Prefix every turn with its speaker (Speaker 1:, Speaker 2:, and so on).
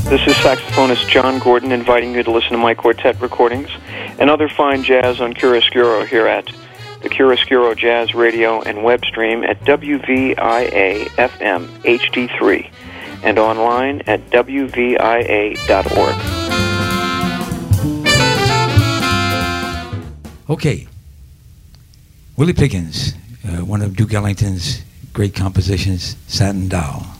Speaker 1: This is saxophonist John Gordon inviting you to listen to my quartet recordings and other fine jazz on Chiaroscuro here at the Chiaroscuro Jazz Radio and web stream at WVIA-FM HD3 and online at WVIA.org.
Speaker 2: Okay. Willie Pickens, one of Duke Ellington's great compositions, Satin Doll.